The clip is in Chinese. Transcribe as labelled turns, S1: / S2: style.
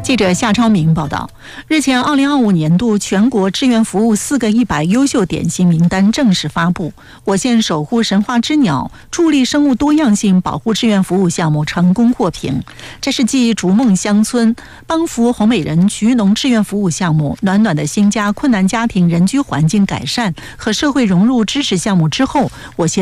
S1: 记者夏超明报道，日前2025年度全国志愿服务4个100优秀典型名单正式发布。我县守护神话之鸟、助力生物多样性保护志愿服务项目成功获评。这是继逐梦乡村、帮扶红美人菊农志愿服务项目、暖暖的新家困难家庭人居环境改善和社会融入支持项目之后，我县